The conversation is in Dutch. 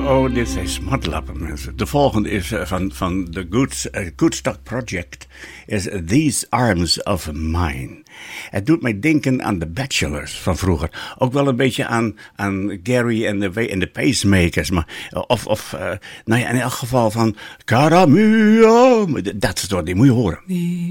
Oh, dit zijn smartlappen, mensen. De volgende is van de Goodstock Project. Is These Arms of Mine. Het doet mij denken aan de Bachelors van vroeger. Ook wel een beetje aan Gary en de Pacemakers. Maar, nou ja, in elk geval van Caramua. Dat soort, die moet je horen.